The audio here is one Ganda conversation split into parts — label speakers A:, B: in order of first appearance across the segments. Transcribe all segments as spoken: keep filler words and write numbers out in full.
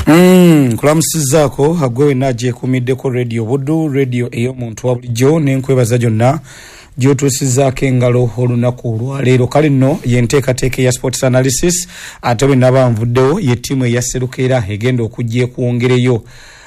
A: Mm, kulamusizako agwe naje kumiddeko radio Budu radio eyo muntu wa bulijjo nenkwebaza jonna gyotusizako engalo olunaku olwaleero kale nno yenteekateeka ya sports analysis ate bwe naba nvuddewo ye ttiimu eyaserukira egenda okujja ekwongereyo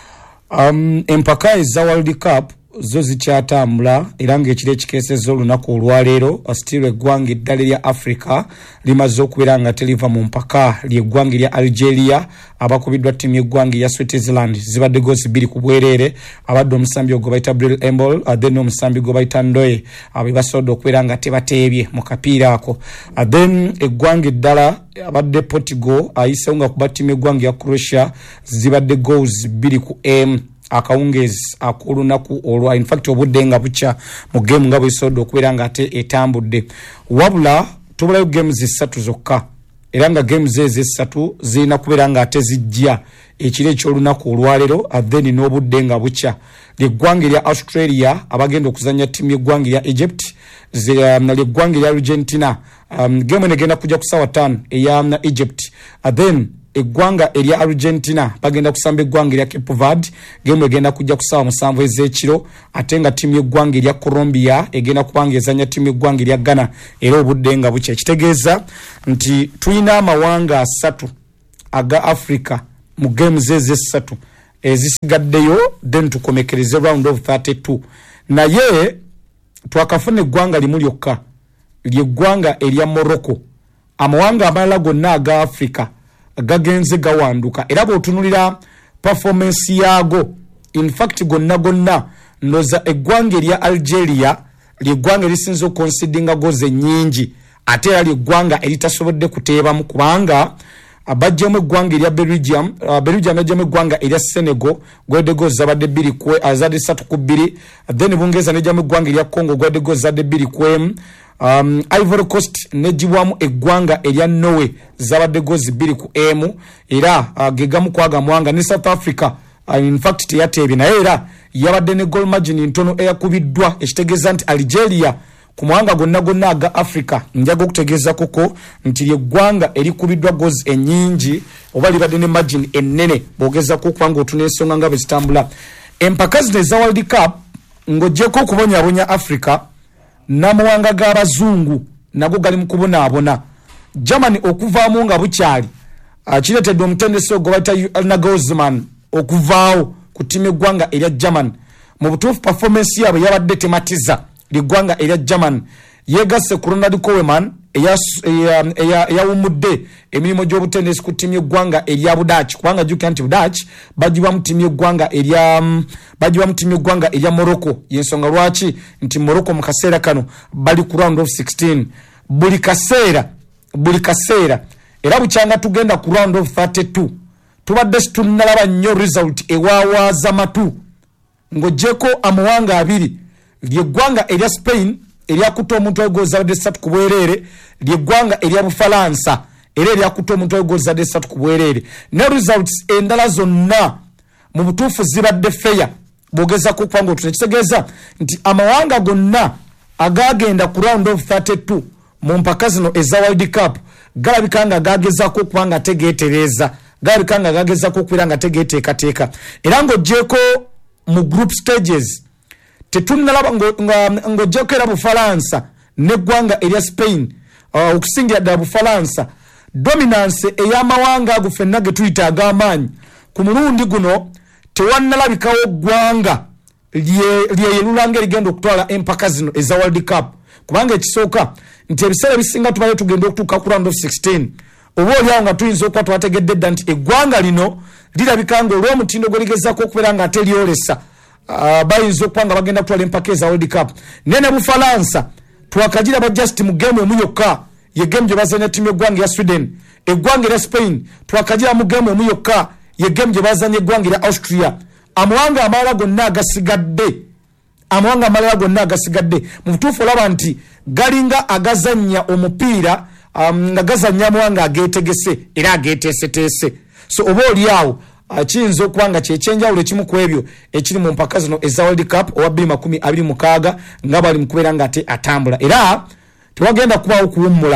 A: um, empaka eza World Cup zo zikyatambula era ng'ekiro ekikeesezza olunaku olwaleero still eggwanga eddala lya Africa limaze okubeera nga teriva mu mpaka ly'eggwanga lya Algeria abakubiddwa ttiimu y'eggwanga ya Switzerland zibadde goozi bbiri ku bwereere abadde omusambi ogwo bayita Bril Embol then omusambi gwe bayita Ndoye abo basobodde okubeera nga tebateebye mu kapiira ako then eggwanga eddala abadde Portugal ayisewo nga kuba ttiimu y'eggwanga ya Croatia zibadde goozi bbiri ku emu akawungezi akulunaku olwa in fact obudde nga bucha mu game nga bwisodo okubeera nga ate etambudde wabula tubulayo games zisatu zokka era nga games ezo zisatu zina kubeera nga ate zijja ekiro ekyolunaku olwaleero then n'obudde nga bucha ly'eggwanga lya Australia abagenda okuzanya ttiimu y'eggwanga lya Egypt ly'eggwanga lya Argentina um, game negenda kujja ku ssaawa ttaano eya Egypt then eggwanga erya Argentina bagenda kusamba eggwanga erya Cape Verde game egenda kujja kusaawa musanvu ez'ekiro ate nga ttiimu y'eggwanga erya Colombia egenda kubanga ezanya ttiimu y'eggwanga erya Ghana era obudde nga bukya ekitegeeza nti tulina amawanga asatu aga Africa mu games ez'essatu ezisigaddeyo then tukomekereze round of thirty-two naye twakafuna eggwanga limu lyokka ly'eggwanga erya Morocco amawanga amalala gonna aga Africa gagenze gawanduka era bw'otunulira performance yago in fact gonna gonna noza eggwanga erya Algeria ly'eggwanga erisinza okonsidinga goze nyingi ate era ly'eggwanga eritasobodde kuteebamu kubanga abajjamu eggwanga erya Belgium uh, Belgium yajjamu eggwanga erya Senegal gwedde gozi zabadde bbiri kwe azadde ssatu ku bbiri then Bungereza nejjamu eggwanga erya Congo gwedde gozi zadde bbiri kwemu Um, Ivory Coast nejibwamu eggwanga erya Norway zabadde gozi bbiri ku emu era uh, gegamu kwaga mwanga ne South Africa uh, in fact teyateebye naye era yabadde ne goal margin ntono eyakubiddwa ekitegeeza nti Algeria ku mwanga gonna gonna aga Africa njaga okutegeeza koko nti ly'eggwanga erikubiddwa gozi ennyingi oba libadde ne margin ennene boogeza ku kwanga otuneesonga nga bwe zitambula empaka zino eza World Cup ng'oggyeko okubonyabonya Africa namuwanga g'abazungu nago gali mu kubonaabona Germany okuvaamu nga bukyali akiretedde omutendesi ogwo bayita Nagelsmann okuvaawo ku ttiimu eggwanga erya Germany mu butuufu performance yaabwe yabadde tematiza ly'eggwanga erya Germany yeegasse ku Ronald Koeman eyawumudde emirimu gy'obutendesi ku ttiimu y'eggwanga erya Budaaki kubanga jjukira nti Budaaki bagibwa mu ttiimu y'eggwanga erya bagibwa mu ttiimu y'eggwanga erya Morocco y'ensonga lwaki nti Morocco mu kaseera kano bali ku round of sixteen buli kaseera buli kaseera era bukyanga tugenda ku round of thirty-two tubadde situnalaba nnyo result ewawaaza matu ng'oggyeko amawanga abiri ly'eggwanga erya Spain eryakuta omuntu ayogozadde ssatu ku bwereere ly'eggwanga erya Bufalansa era eryakuta omuntu ayogozadde ssatu ku bwereere ne results endala zonna mu butuufu zibadde fair bwogezako okuba ng'otuna ekitegeeza nti amawanga gonna agagenda ku round of thirty-two mu mpaka zino eza World Cup galabika nga gagezaako okuba nga tegeetereza galabika nga gagezaako okubeera nga tegeeteekateeka era ng'oggyeko mu group stages tetunalaba ng'oggyeko era Bufalansa n'eggwanga erya Spain uh, okusingira ddala Bufalansa dominance ey'amawanga ago ffenna ge tuyita ag'amaanyi ku mulundi guno tewannalabikawo ggwanga lyeyelulanga erigenda okutwala empaka zino eza World Cup kubanga ekisooka nti ebiseera bisinga tubayo tugenda okutuuka ku round of sixteen oba oliawo nga tuyinza okuba twategedde dda nti eggwanga lino lirabika nga olw'omutindo gwe ligezaako okubeera nga ate lyolesa Uh, bayinza okuba nga bagenda kutwala empaka eza World Cup nene Bufalansa twakagiraba just mu game emu yokka ye game gye bazanya ttiimu y'eggwanga ya Sweden eggwanga erya Spain twakagira mu game emu yokka ye game gye bazanya eggwanga erya Austria amawanga amalala gonna agasigadde amawanga amalala gonna agasigadde mu butuufu olaba nti galinga agazanya omupiira um, nga gazanya amawanga ageetegese era ageeteeseteese so oba oliawo kiyinza okuba nga kyekyenjawulo ekimu ku ebyo ekiri mu mpaka zino eza World Cup owa bbiri makumi abiri mukaaga nga bali mu kubeera nga ate atambula era tewagenda kubaawo kuwummula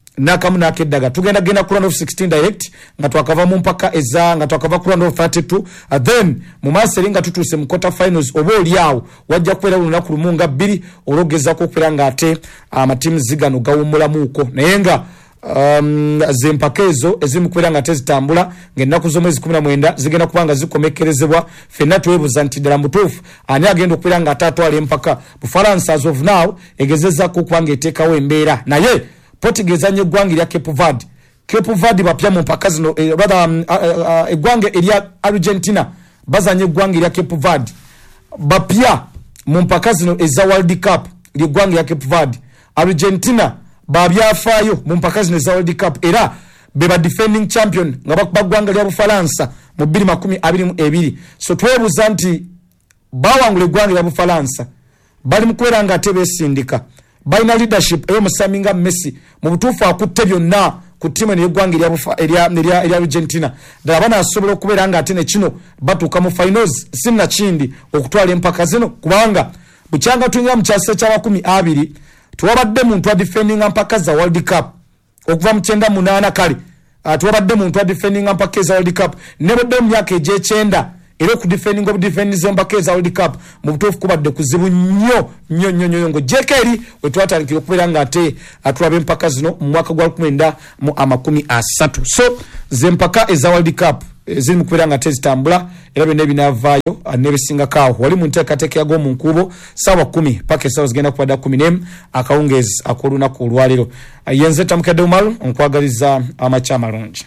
A: nakamu nakeddaga tugenda genda ku round of sixteen direct nga twakava mu mpaka eza nga twakava ku round of thirty-two uh, then mu maseri nga tutuse mu quarter finals obo liawo wajja kwera lunaku lumunga bbiri ologeza ko kwera nga ate amatimu uh, zigano gawumulamuko naye nga um, zempakezo ezimu kwera nga tezitambula ng'ennaku z'omwezi kumi na mwenda zigenda kubanga zikomekerezebwa fenna twebuza nti ddala mutuufu ani agenda okwera nga atatwala empaka Bufaransa as of now egezezaako kubanga eteekawo embeera naye Portugal ezanye eggwanga erya Cape Verde. Cape Verde bapya mu mpaka zino eh, rather um, uh, uh, eggwanga erya Argentina bazanye eggwanga erya Cape Verde bapya mu mpaka zino eza World Cup eggwanga erya Cape Verde. Argentina babyafaayo mu mpaka zino eza World Cup era beba defending champion nga baggwanga lya Bufaransa mu bbiri makumi abiri mu ebiri. So twebuza nti bawangula eggwanga lya Bufaransa bali mu kwera nga ate beesindika balina leadership eyo musaminga Messi mu butuufu akutte byonna ku ttiimu n'eggwanga erya erya Argentina ddala bana asobola okubeera nga ate ne kino batuuka mu finals sinna kindi okutwala empaka zino kubanga bukyanga tunyira mu kyase kya makumi abiri tuwabadde muntu adefendinga mpaka za World Cup okuva mu kyenda munaana kale uh, tuwabadde muntu adefendinga mpaka za World Cup nebadde mu myaka egy'ekyenda era ku defending of defending mpaka za World Cup mu butuufu kubadde kuzibu nnyo nnyo nnyo nnyo ngo jekeri wetwatandikira okubeera nga ate atulabe empaka zino mu mwaka gwa kumenda mu amakumi asatu. So ze mpaka eza World Cup ziri mu kubeera nga ate zitambula era byonna ebinaavaayo n'ebisingakaawo wali mu nteekateeka yago mu nkuubo ssaawa kumi paka essaawa zigenda kubadda kumi n'emu akawungeezi ak'olunaku olwaleero. Yenze Tamukadde Umaru nkwagaliza amakya amalungi.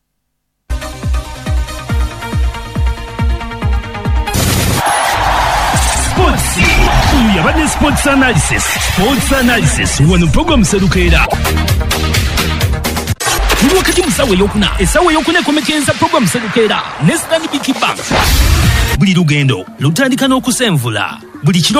B: Yabadde sports analysis sports analysis wano program serukeera buli wakati musawe yokuna esawe yokuna komekeza program serukeera ne Stanbic Bank buli lugendo lutandika n'okusenvula buli kiro